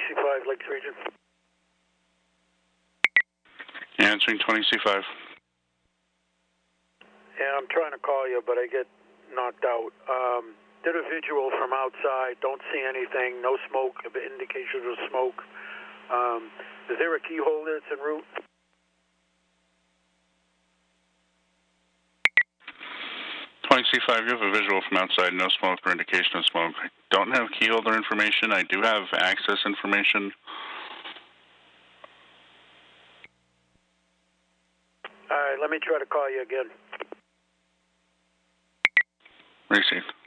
20C5, Lakes Region. Answering 20C5. Yeah, I'm trying to call you, but I get knocked out. Did a visual from outside, don't see anything, no smoke, indications of smoke. Is there a keyhole that's en route? C5, you have a visual from outside, no smoke or indication of smoke. I don't have key holder information. I do have access information. All right, let me try to call you again. Received.